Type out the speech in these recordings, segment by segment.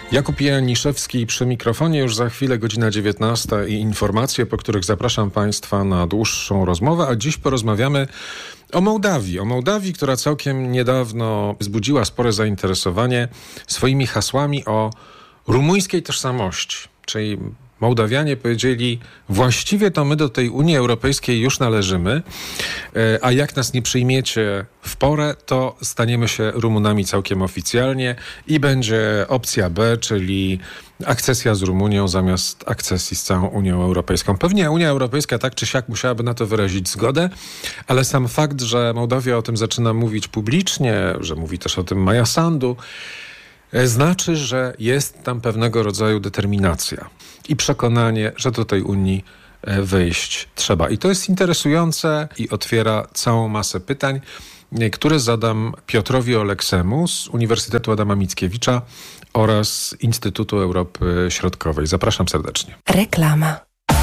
Jakub Janiszewski przy mikrofonie, już za chwilę godzina 19 i informacje, po których zapraszam Państwa na dłuższą rozmowę, a dziś porozmawiamy o Mołdawii, która całkiem niedawno wzbudziła spore zainteresowanie swoimi hasłami o rumuńskiej tożsamości, czyli Mołdawianie powiedzieli, właściwie to my do tej Unii Europejskiej już należymy, a jak nas nie przyjmiecie w porę, to staniemy się Rumunami całkiem oficjalnie i będzie opcja B, czyli akcesja z Rumunią zamiast akcesji z całą Unią Europejską. Pewnie Unia Europejska tak czy siak musiałaby na to wyrazić zgodę, ale sam fakt, że Mołdawia o tym zaczyna mówić publicznie, że mówi też o tym Maja Sandu, znaczy, że jest tam pewnego rodzaju determinacja i przekonanie, że do tej Unii wejść trzeba. I to jest interesujące i otwiera całą masę pytań, które zadam Piotrowi Oleksemu z Uniwersytetu Adama Mickiewicza oraz Instytutu Europy Środkowej. Zapraszam serdecznie. Reklama.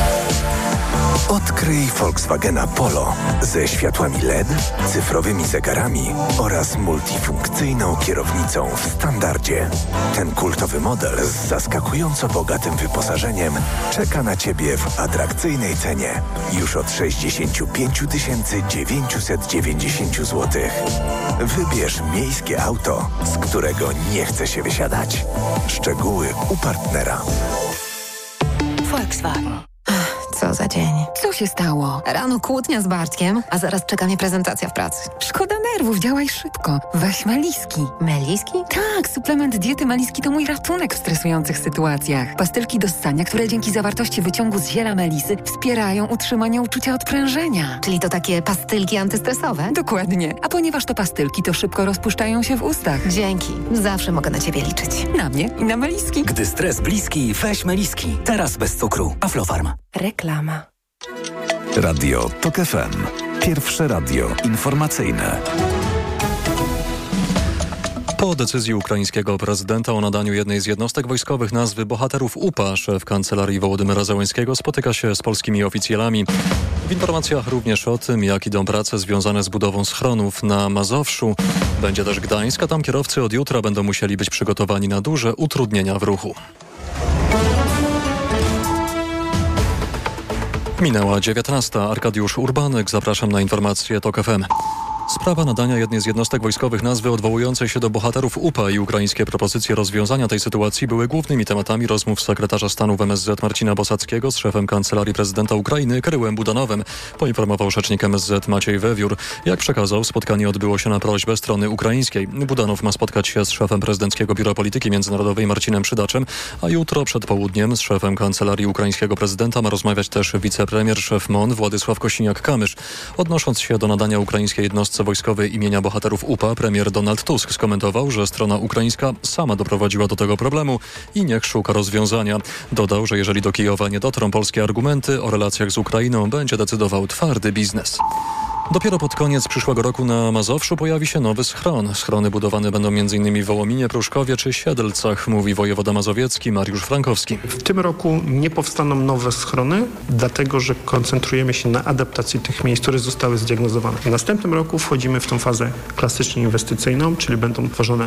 Odkryj Volkswagena Polo ze światłami LED, cyfrowymi zegarami oraz multifunkcyjną kierownicą w standardzie. Ten kultowy model z zaskakująco bogatym wyposażeniem czeka na Ciebie w atrakcyjnej cenie już od 65 990 zł. Wybierz miejskie auto, z którego nie chce się wysiadać. Szczegóły u partnera. Volkswagen. Co za dzień. Co się stało? Rano kłótnia z Bartkiem, a zaraz czeka mnie prezentacja w pracy. Szkoda nerwów, działaj szybko. Weź Meliski. Meliski? Tak, suplement diety Meliski to mój ratunek w stresujących sytuacjach. Pastylki do ssania, które dzięki zawartości wyciągu z ziela melisy wspierają utrzymanie uczucia odprężenia. Czyli to takie pastylki antystresowe? Dokładnie. A ponieważ to pastylki, to szybko rozpuszczają się w ustach. Dzięki. Zawsze mogę na Ciebie liczyć. Na mnie i na Meliski. Gdy stres bliski, weź Meliski. Teraz bez cukru. Aflofarm. Reklama. Radio TOK FM. Pierwsze radio informacyjne. Po decyzji ukraińskiego prezydenta o nadaniu jednej z jednostek wojskowych nazwy bohaterów UPA, szef kancelarii Wołodymyra Zełenskiego spotyka się z polskimi oficjalami. W informacjach również o tym, jak idą prace związane z budową schronów na Mazowszu. Będzie też Gdańsk, a tam kierowcy od jutra będą musieli być przygotowani na duże utrudnienia w ruchu. Minęła 19. Arkadiusz Urbanek. Zapraszam na informacje TOK FM. Sprawa nadania jednej z jednostek wojskowych nazwy odwołującej się do bohaterów UPA i ukraińskie propozycje rozwiązania tej sytuacji były głównymi tematami rozmów sekretarza stanu w MSZ Marcina Bosackiego z szefem Kancelarii Prezydenta Ukrainy Kryłem Budanowem, poinformował rzecznik MSZ Maciej Wewiór. Jak przekazał, spotkanie odbyło się na prośbę strony ukraińskiej. Budanow ma spotkać się z szefem Prezydenckiego Biura Polityki Międzynarodowej Marcinem Przydaczem, a jutro przed południem z szefem Kancelarii Ukraińskiego Prezydenta ma rozmawiać też wicepremier, szef MON Władysław Kosiniak-Kamysz. Odnosząc się do nadania ukraińskiej jednostce wojskowej imienia bohaterów UPA, premier Donald Tusk skomentował, że strona ukraińska sama doprowadziła do tego problemu i niech szuka rozwiązania. Dodał, że jeżeli do Kijowa nie dotrą polskie argumenty, o relacjach z Ukrainą będzie decydował twardy biznes. Dopiero pod koniec przyszłego roku na Mazowszu pojawi się nowy schron. Schrony budowane będą m.in. w Wołominie, Pruszkowie czy Siedlcach, mówi wojewoda mazowiecki Mariusz Frankowski. W tym roku nie powstaną nowe schrony, dlatego że koncentrujemy się na adaptacji tych miejsc, które zostały zdiagnozowane. W następnym roku wchodzimy w tą fazę klasycznie inwestycyjną, czyli będą tworzone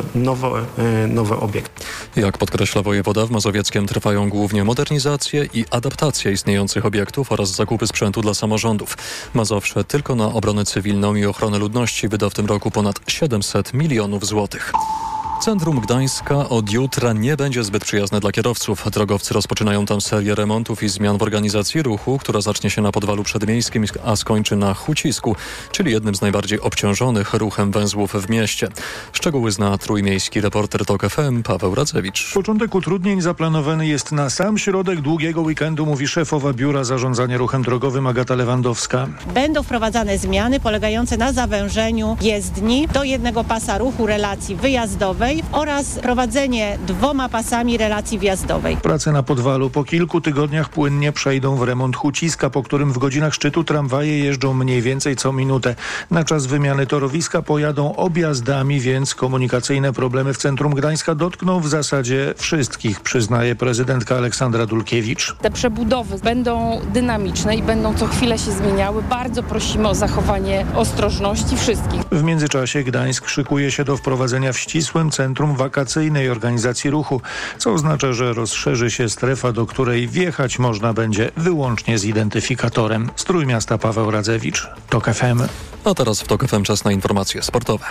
nowe obiekty. Jak podkreśla wojewoda, w Mazowieckiem trwają głównie modernizacje i adaptacja istniejących obiektów oraz zakupy sprzętu dla samorządów. Mazowsze tylko na obronę cywilną i ochronę ludności wyda w tym roku ponad 700 milionów złotych. Centrum Gdańska od jutra nie będzie zbyt przyjazne dla kierowców. Drogowcy rozpoczynają tam serię remontów i zmian w organizacji ruchu, która zacznie się na Podwalu Przedmiejskim, a skończy na Hucisku, czyli jednym z najbardziej obciążonych ruchem węzłów w mieście. Szczegóły zna trójmiejski reporter TOK FM Paweł Radzewicz. Początek utrudnień zaplanowany jest na sam środek długiego weekendu, mówi szefowa Biura Zarządzania Ruchem Drogowym Agata Lewandowska. Będą wprowadzane zmiany polegające na zawężeniu jezdni do jednego pasa ruchu relacji wyjazdowej oraz prowadzenie 2 pasami relacji wjazdowej. Prace na Podwalu po kilku tygodniach płynnie przejdą w remont Huciska, po którym w godzinach szczytu tramwaje jeżdżą mniej więcej co minutę. Na czas wymiany torowiska pojadą objazdami, więc komunikacyjne problemy w centrum Gdańska dotkną w zasadzie wszystkich, przyznaje prezydentka Aleksandra Dulkiewicz. Te przebudowy będą dynamiczne i będą co chwilę się zmieniały. Bardzo prosimy o zachowanie ostrożności wszystkich. W międzyczasie Gdańsk szykuje się do wprowadzenia w ścisłym centrum wakacyjnej organizacji ruchu, co oznacza, że rozszerzy się strefa, do której wjechać można będzie wyłącznie z identyfikatorem. Z Trójmiasta Paweł Radzewicz, TOK FM. A teraz w TOK FM czas na informacje sportowe.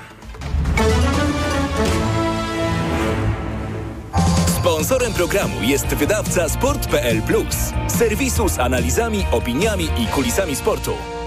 Sponsorem programu jest wydawca Sport.pl Plus, serwisu z analizami, opiniami i kulisami sportu.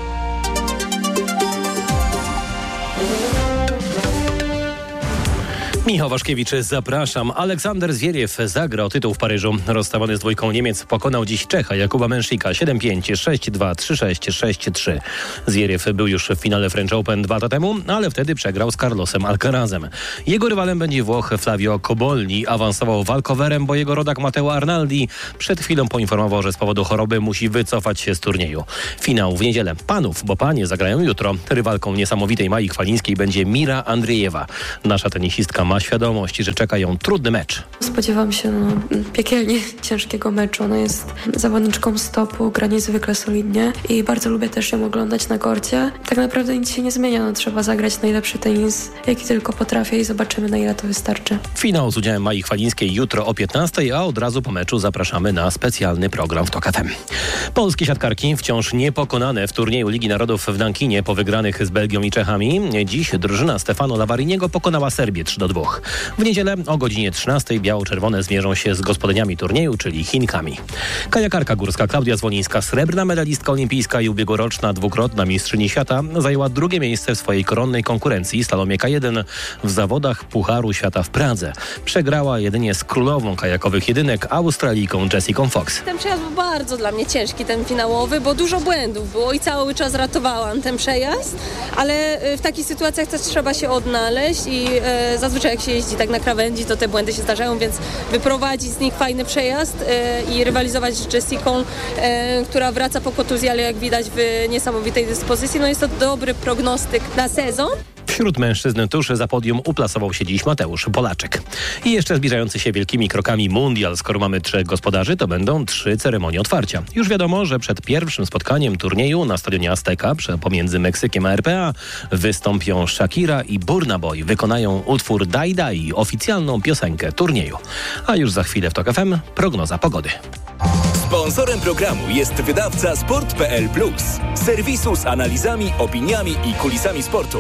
Michał Waszkiewicz, zapraszam. Aleksander Zwieriew zagra o tytuł w Paryżu. Rozstawany z dwójką Niemiec pokonał dziś Czecha Jakuba Męszyka 7-5, 6-2, 3-6, 6-3. Zwieriew był już w finale French Open 2 lata temu, ale wtedy przegrał z Carlosem Alcarazem. Jego rywalem będzie Włoch Flavio Cobolli. Awansował walkowerem, bo jego rodak Matteo Arnaldi przed chwilą poinformował, że z powodu choroby musi wycofać się z turnieju. Finał w niedzielę panów, bo panie zagrają jutro. Rywalką niesamowitej Mai Chwalińskiej będzie Mira Andriejewa. Nasza tenisistka ma świadomość, że czeka ją trudny mecz. Spodziewam się piekielnie ciężkiego meczu. Ona jest zawodniczką stopu, gra niezwykle solidnie i bardzo lubię też ją oglądać na korcie. Tak naprawdę nic się nie zmienia. Trzeba zagrać najlepszy tenis, jaki tylko potrafię i zobaczymy, na ile to wystarczy. Finał z udziałem Mai Chwalińskiej jutro o 15:00, a od razu po meczu zapraszamy na specjalny program w TOK FM. Polskie siatkarki wciąż niepokonane w turnieju Ligi Narodów w Nankinie po wygranych z Belgią i Czechami. Dziś drużyna Stefano Lavariniego pokonała Serbię 3-2. W niedzielę o godzinie 13:00 biało-czerwone zmierzą się z gospodyniami turnieju, czyli Chinkami. Kajakarka górska Klaudia Zwolińska, srebrna medalistka olimpijska i ubiegłoroczna dwukrotna mistrzyni świata, zajęła drugie miejsce w swojej koronnej konkurencji slalomie K1 w zawodach Pucharu Świata w Pradze. Przegrała jedynie z królową kajakowych jedynek, Australijką Jessicą Fox. Ten przejazd był bardzo dla mnie ciężki, ten finałowy, bo dużo błędów było i cały czas ratowałam ten przejazd, ale w takich sytuacjach też trzeba się odnaleźć i zazwyczaj jak się jeździ tak na krawędzi, to te błędy się zdarzają, więc wyprowadzić z nich fajny przejazd i rywalizować z Jessicą, która wraca po kontuzji, ale jak widać w niesamowitej dyspozycji. Jest to dobry prognostyk na sezon. Wśród mężczyzn tuż za podium uplasował się dziś Mateusz Polaczek. I jeszcze zbliżający się wielkimi krokami mundial. Skoro mamy 3 gospodarzy, to będą 3 ceremonie otwarcia. Już wiadomo, że przed pierwszym spotkaniem turnieju na stadionie Azteca pomiędzy Meksykiem a RPA wystąpią Shakira i Burna Boy. Wykonają utwór Dai Dai, oficjalną piosenkę turnieju. A już za chwilę w TOK FM prognoza pogody. Sponsorem programu jest wydawca Sport.pl Plus, serwisu z analizami, opiniami i kulisami sportu.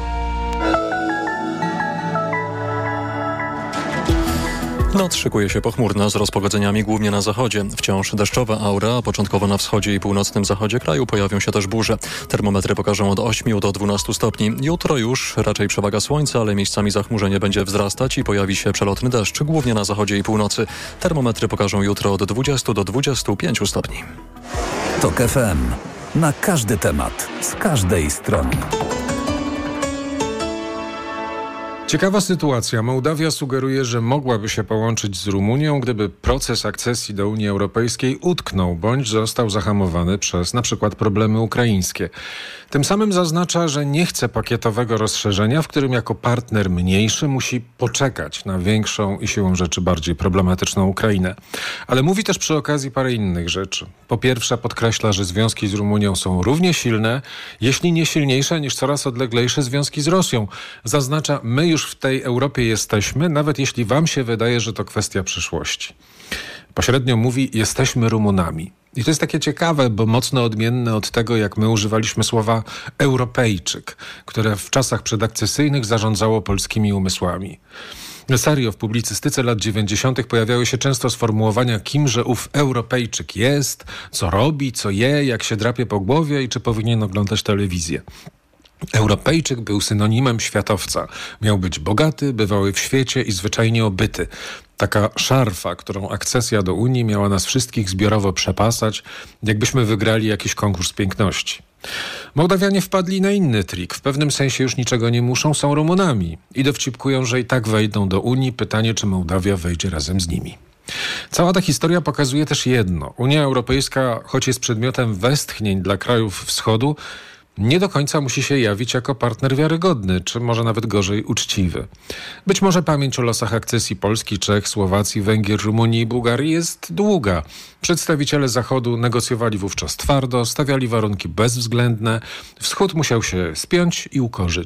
Noc szykuje się pochmurna z rozpogodzeniami głównie na zachodzie. Wciąż deszczowa aura, a początkowo na wschodzie i północnym zachodzie kraju pojawią się też burze. Termometry pokażą od 8 do 12 stopni. Jutro już raczej przewaga słońca, ale miejscami zachmurzenie będzie wzrastać i pojawi się przelotny deszcz, głównie na zachodzie i północy. Termometry pokażą jutro od 20 do 25 stopni. TOK FM. Na każdy temat, z każdej strony. Ciekawa sytuacja. Mołdawia sugeruje, że mogłaby się połączyć z Rumunią, gdyby proces akcesji do Unii Europejskiej utknął bądź został zahamowany przez na przykład problemy ukraińskie. Tym samym zaznacza, że nie chce pakietowego rozszerzenia, w którym jako partner mniejszy musi poczekać na większą i siłą rzeczy bardziej problematyczną Ukrainę. Ale mówi też przy okazji parę innych rzeczy. Po pierwsze podkreśla, że związki z Rumunią są równie silne, jeśli nie silniejsze niż coraz odleglejsze związki z Rosją. Zaznacza, my już w tej Europie jesteśmy, nawet jeśli wam się wydaje, że to kwestia przyszłości. Pośrednio mówi, jesteśmy Rumunami. I to jest takie ciekawe, bo mocno odmienne od tego, jak my używaliśmy słowa Europejczyk, które w czasach przedakcesyjnych zarządzało polskimi umysłami. Serio, w publicystyce lat 90. pojawiały się często sformułowania, kimże ów Europejczyk jest, co robi, co je, jak się drapie po głowie i czy powinien oglądać telewizję. Europejczyk był synonimem światowca. Miał być bogaty, bywały w świecie i zwyczajnie obyty. Taka szarfa, którą akcesja do Unii miała nas wszystkich zbiorowo przepasać, jakbyśmy wygrali jakiś konkurs piękności. Mołdawianie wpadli na inny trik. W pewnym sensie już niczego nie muszą, są Rumunami. I dowcipkują, że i tak wejdą do Unii. Pytanie, czy Mołdawia wejdzie razem z nimi. Cała ta historia pokazuje też jedno. Unia Europejska, choć jest przedmiotem westchnień dla krajów wschodu, nie do końca musi się jawić jako partner wiarygodny, czy może nawet gorzej uczciwy. Być może pamięć o losach akcesji Polski, Czech, Słowacji, Węgier, Rumunii i Bułgarii jest długa. Przedstawiciele Zachodu negocjowali wówczas twardo, stawiali warunki bezwzględne. Wschód musiał się spiąć i ukorzyć.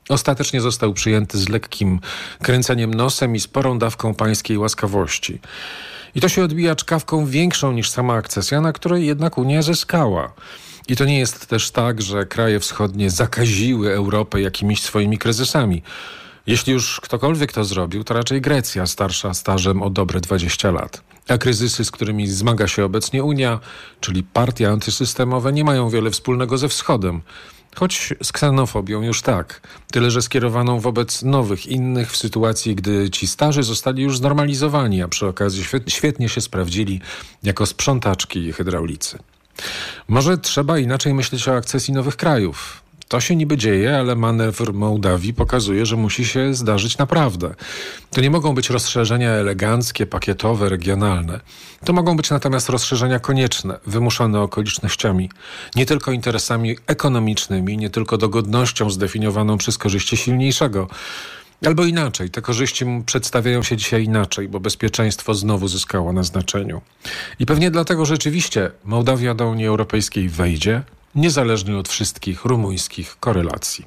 Ostatecznie został przyjęty z lekkim kręceniem nosem i sporą dawką pańskiej łaskawości. I to się odbija czkawką większą niż sama akcesja, na której jednak Unia zyskała. I to nie jest też tak, że kraje wschodnie zakaziły Europę jakimiś swoimi kryzysami. Jeśli już ktokolwiek to zrobił, to raczej Grecja, starsza stażem o dobre 20 lat. A kryzysy, z którymi zmaga się obecnie Unia, czyli partie antysystemowe, nie mają wiele wspólnego ze Wschodem. Choć z ksenofobią już tak. Tyle, że skierowaną wobec nowych, innych w sytuacji, gdy ci starzy zostali już znormalizowani, a przy okazji świetnie się sprawdzili jako sprzątaczki i hydraulicy. Może trzeba inaczej myśleć o akcesji nowych krajów. To się niby dzieje, ale manewr Mołdawii pokazuje, że musi się zdarzyć naprawdę. To nie mogą być rozszerzenia eleganckie, pakietowe, regionalne. To mogą być natomiast rozszerzenia konieczne, wymuszone okolicznościami, nie tylko interesami ekonomicznymi, nie tylko dogodnością zdefiniowaną przez korzyści silniejszego. Albo inaczej, te korzyści przedstawiają się dzisiaj inaczej, bo bezpieczeństwo znowu zyskało na znaczeniu. I pewnie dlatego rzeczywiście Mołdawia do Unii Europejskiej wejdzie, niezależnie od wszystkich rumuńskich korelacji.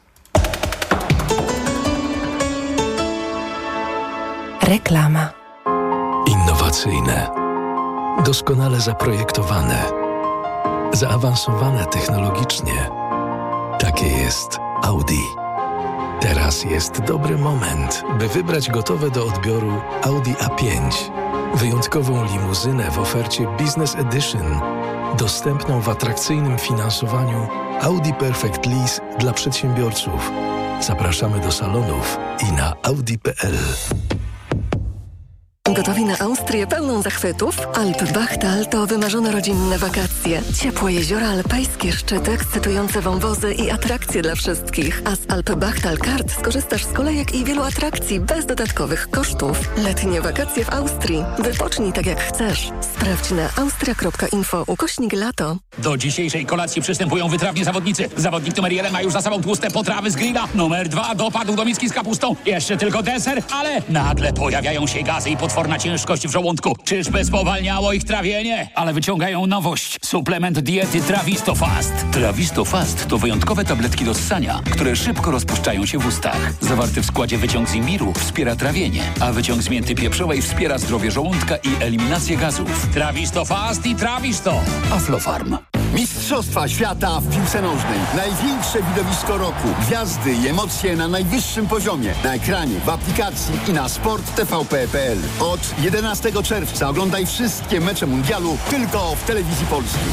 Reklama. Innowacyjne, doskonale zaprojektowane, zaawansowane technologicznie. Takie jest Audi. Teraz jest dobry moment, by wybrać gotowe do odbioru Audi A5. Wyjątkową limuzynę w ofercie Business Edition, dostępną w atrakcyjnym finansowaniu Audi Perfect Lease dla przedsiębiorców. Zapraszamy do salonów i na audi.pl. Gotowi na Austrię pełną zachwytów? Alpbachtal to wymarzone rodzinne wakacje. Ciepłe jeziora, alpejskie szczyty, ekscytujące wąwozy i atrakcje dla wszystkich. A z Alpbachtal Kart skorzystasz z kolejek i wielu atrakcji bez dodatkowych kosztów. Letnie wakacje w Austrii. Wypocznij tak jak chcesz. Sprawdź na austria.info/lato. Do dzisiejszej kolacji przystępują wytrawni zawodnicy. Zawodnik numer 1 ma już za sobą tłuste potrawy z grilla. Numer 2 dopadł do miski z kapustą. Jeszcze tylko deser, ale nagle pojawiają się gazy i potworna ciężkość w żołądku. Czyżby spowalniało ich trawienie? Ale wyciągają nowość. Suplement diety Trawisto Fast. Trawisto Fast to wyjątkowe tabletki do ssania, które szybko rozpuszczają się w ustach. Zawarty w składzie wyciąg z imbiru wspiera trawienie, a wyciąg z mięty pieprzowej wspiera zdrowie żołądka i eliminację gazów. Trawisto Fast i Trawisto. Aflofarm. Mistrzostwa świata w piłce nożnej. Największe widowisko roku. Gwiazdy i emocje na najwyższym poziomie. Na ekranie, w aplikacji i na sporttvp.pl. Od 11 czerwca oglądaj wszystkie mecze mundialu tylko w Telewizji Polskiej.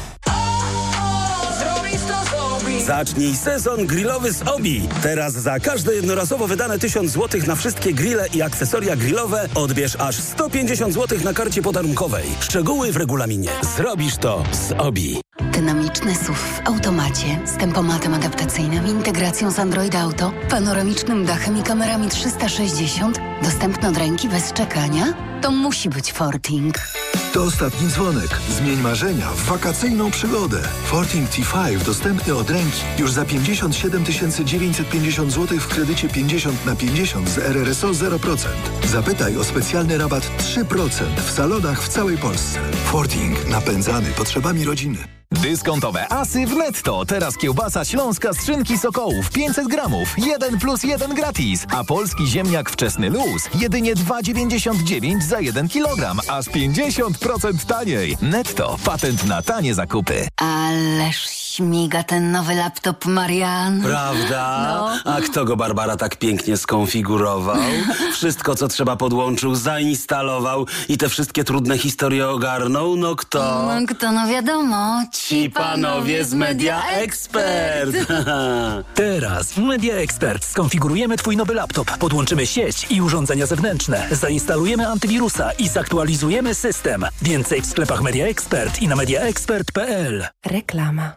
Zacznij sezon grillowy z OBI. Teraz za każde jednorazowo wydane 1000 zł na wszystkie grille i akcesoria grillowe odbierz aż 150 zł na karcie podarunkowej. Szczegóły w regulaminie. Zrobisz to z OBI. Dynamiczny SUV w automacie z tempomatem adaptacyjnym, integracją z Android Auto, panoramicznym dachem i kamerami 360, dostępny od ręki bez czekania? To musi być Forting. To ostatni dzwonek. Zmień marzenia w wakacyjną przygodę. Forting T5 dostępny od ręki już za 57 950 zł w kredycie 50/50 z RRSO 0%. Zapytaj o specjalny rabat 3% w salonach w całej Polsce. Forting. Napędzany potrzebami rodziny. Dyskontowe asy w Netto. Teraz kiełbasa śląska z szynki Sokołów 500 gramów. 1+1 gratis. A polski ziemniak wczesny luz. Jedynie 2,99 za 1 kilogram. Aż 50% taniej. Netto. Patent na tanie zakupy. Ależ śmiga ten nowy laptop, Marian. Prawda? No. A kto go, Barbara, tak pięknie skonfigurował? Wszystko, co trzeba, podłączył, zainstalował i te wszystkie trudne historie ogarnął? No kto? Kto, no wiadomo. Ci panowie z Media Expert. Teraz w Media Expert skonfigurujemy Twój nowy laptop, podłączymy sieć i urządzenia zewnętrzne, zainstalujemy antywirusa i zaktualizujemy system. Więcej w sklepach Media Expert i na mediaexpert.pl. Reklama.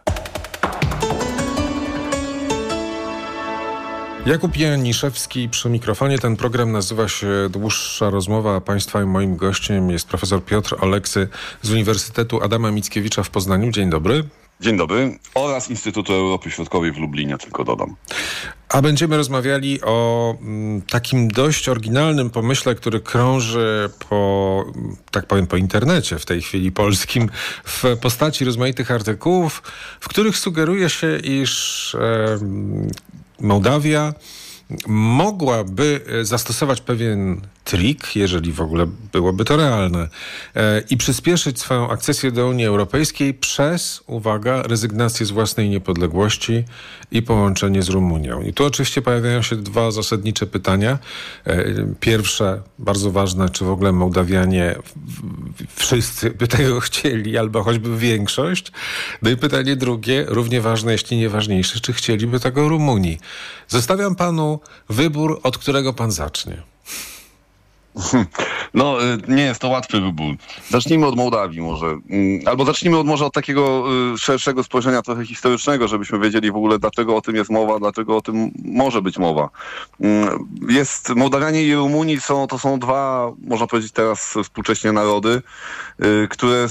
Jakub Janiszewski przy mikrofonie. Ten program nazywa się Dłuższa rozmowa, a Państwa i moim gościem jest profesor Piotr Oleksy z Uniwersytetu Adama Mickiewicza w Poznaniu. Dzień dobry. Dzień dobry. Oraz Instytutu Europy Środkowej w Lublinie, tylko dodam. A będziemy rozmawiali o takim dość oryginalnym pomyśle, który krąży po internecie w tej chwili polskim w postaci rozmaitych artykułów, w których sugeruje się, iż Mołdawia mogłaby zastosować pewien trik, jeżeli w ogóle byłoby to realne, i przyspieszyć swoją akcesję do Unii Europejskiej przez, uwaga, rezygnację z własnej niepodległości i połączenie z Rumunią. I tu oczywiście pojawiają się dwa zasadnicze pytania. Pierwsze, bardzo ważne, czy w ogóle Mołdawianie wszyscy by tego chcieli, albo choćby większość. No i pytanie drugie, równie ważne, jeśli nie ważniejsze, czy chcieliby tego Rumunii. Zostawiam panu wybór, od którego pan zacznie. No, nie jest to łatwy wybór. Zacznijmy od Mołdawii może. Albo zacznijmy może od takiego szerszego spojrzenia trochę historycznego, żebyśmy wiedzieli w ogóle, dlaczego o tym jest mowa, dlaczego o tym może być mowa. Mołdawianie i Rumuni to są dwa, można powiedzieć teraz współcześnie, narody, które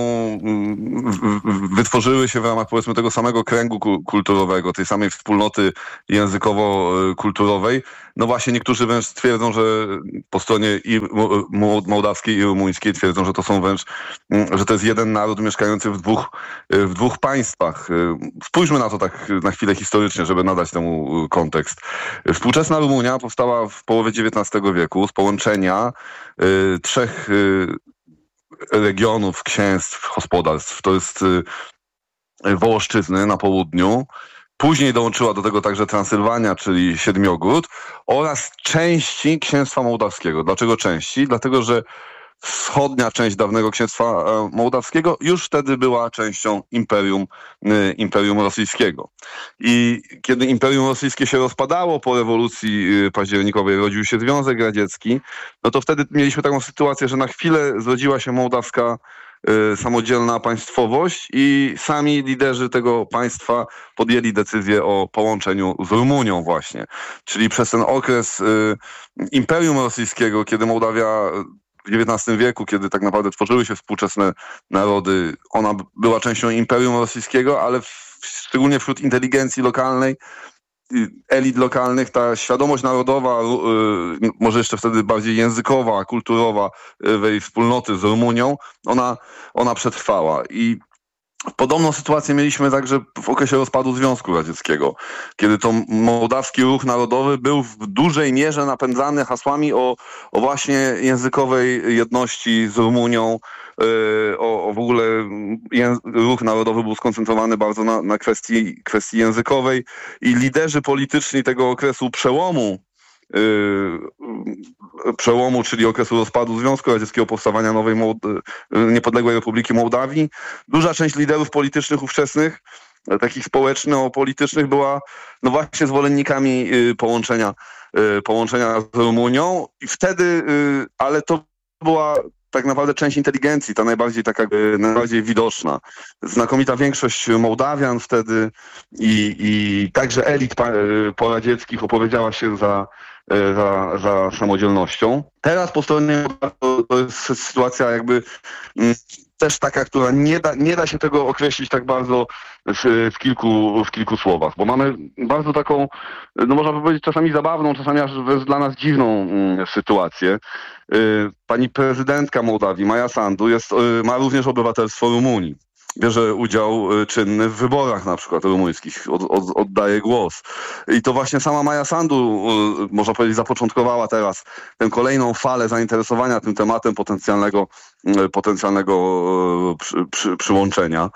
wytworzyły się w ramach, powiedzmy, tego samego kręgu kulturowego, tej samej wspólnoty językowo-kulturowej. No właśnie, niektórzy wręcz twierdzą, że po stronie i mołdawskiej i rumuńskiej twierdzą, że to są wręcz, że to jest jeden naród mieszkający w dwóch państwach. Spójrzmy na to tak na chwilę historycznie, żeby nadać temu kontekst. Współczesna Rumunia powstała w połowie XIX wieku z połączenia trzech regionów, księstw, gospodarstw. To jest Wołoszczyzny na południu. Później dołączyła do tego także Transylwania, czyli Siedmiogród, oraz części Księstwa Mołdawskiego. Dlaczego części? Dlatego, że wschodnia część dawnego Księstwa Mołdawskiego już wtedy była częścią Imperium Rosyjskiego. I kiedy Imperium Rosyjskie się rozpadało po rewolucji październikowej, rodził się Związek Radziecki, no to wtedy mieliśmy taką sytuację, że na chwilę zrodziła się mołdawska samodzielna państwowość i sami liderzy tego państwa podjęli decyzję o połączeniu z Rumunią właśnie. Czyli przez ten okres Imperium Rosyjskiego, kiedy Mołdawia w XIX wieku, kiedy tak naprawdę tworzyły się współczesne narody, ona była częścią Imperium Rosyjskiego, ale szczególnie wśród inteligencji lokalnej, elit lokalnych, ta świadomość narodowa, może jeszcze wtedy bardziej językowa, kulturowa tej wspólnoty z Rumunią, ona przetrwała. I podobną sytuację mieliśmy także w okresie rozpadu Związku Radzieckiego, kiedy to mołdawski ruch narodowy był w dużej mierze napędzany hasłami o właśnie językowej jedności z Rumunią. W ogóle ruch narodowy był skoncentrowany bardzo na kwestii językowej i liderzy polityczni tego okresu przełomu, czyli okresu rozpadu Związku Radzieckiego, powstawania nowej niepodległej Republiki Mołdawii. Duża część liderów politycznych ówczesnych, takich społeczno-politycznych, była no właśnie zwolennikami połączenia z Rumunią i wtedy, ale to była tak naprawdę część inteligencji, ta najbardziej widoczna. Znakomita większość Mołdawian wtedy i także elit poradzieckich opowiedziała się za samodzielnością. Teraz po stronie to jest sytuacja jakby też taka, która nie da się tego określić tak bardzo w kilku słowach, bo mamy bardzo taką, no można powiedzieć, czasami zabawną, czasami aż dla nas dziwną sytuację. Pani prezydentka Mołdawii, Maja Sandu, ma również obywatelstwo Rumunii. Bierze udział czynny w wyborach na przykład rumuńskich, oddaje głos. I to właśnie sama Maja Sandu, można powiedzieć, zapoczątkowała teraz tę kolejną falę zainteresowania tym tematem potencjalnego przyłączenia.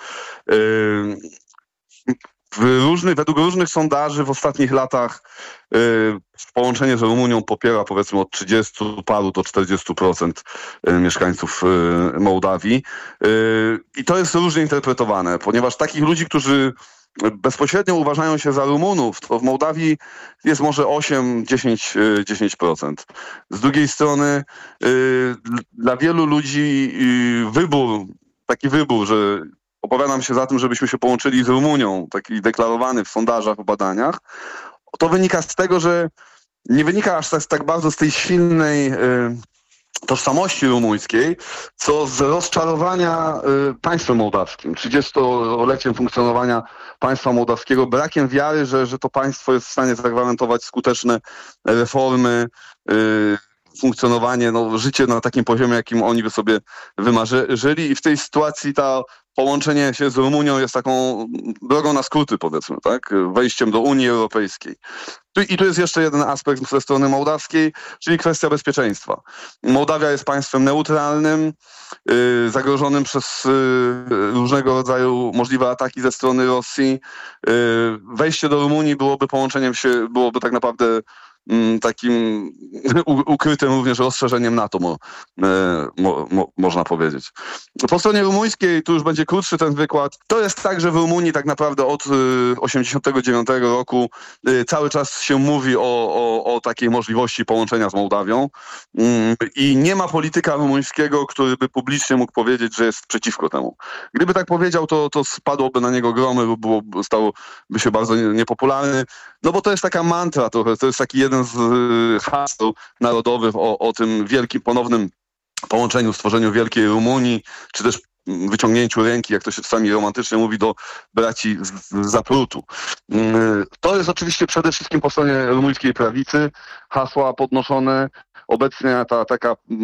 Według różnych sondaży w ostatnich latach połączenie z Rumunią popiera powiedzmy od 30 paru do 40% mieszkańców Mołdawii. I to jest różnie interpretowane, ponieważ takich ludzi, którzy bezpośrednio uważają się za Rumunów, to w Mołdawii jest może 8-10%. Z drugiej strony dla wielu ludzi taki wybór, że opowiadam się za tym, żebyśmy się połączyli z Rumunią, taki deklarowany w sondażach, w badaniach, to wynika z tego, że nie wynika aż tak bardzo z tej silnej tożsamości rumuńskiej, co z rozczarowania państwem mołdawskim, 30-leciem funkcjonowania państwa mołdawskiego, brakiem wiary, że to państwo jest w stanie zagwarantować skuteczne reformy, funkcjonowanie, życie na takim poziomie, jakim oni by sobie wymarzyli, i w tej sytuacji połączenie się z Rumunią jest taką drogą na skróty, powiedzmy, tak? Wejściem do Unii Europejskiej. I tu jest jeszcze jeden aspekt ze strony mołdawskiej, czyli kwestia bezpieczeństwa. Mołdawia jest państwem neutralnym, zagrożonym przez różnego rodzaju możliwe ataki ze strony Rosji. Wejście do Rumunii byłoby tak naprawdę takim ukrytym również rozszerzeniem NATO, można powiedzieć. Po stronie rumuńskiej, tu już będzie krótszy ten wykład, to jest tak, że w Rumunii tak naprawdę od 1989 roku cały czas się mówi o takiej możliwości połączenia z Mołdawią i nie ma polityka rumuńskiego, który by publicznie mógł powiedzieć, że jest przeciwko temu. Gdyby tak powiedział, to spadłoby na niego gromy, stałoby się bardzo niepopularny, bo to jest taka mantra trochę, to jest taki jeden z haseł narodowych o tym wielkim ponownym połączeniu, stworzeniu wielkiej Rumunii, czy też wyciągnięciu ręki, jak to się czasami romantycznie mówi, do braci z Zaprutu. To jest oczywiście przede wszystkim po stronie rumuńskiej prawicy hasła podnoszone. Obecnie ta taka